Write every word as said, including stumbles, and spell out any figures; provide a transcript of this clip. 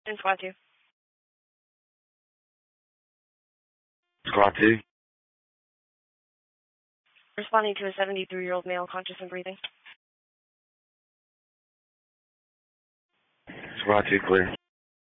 In squad two. Squad two. Responding to a seventy-three-year-old male conscious and breathing. Squad two clear.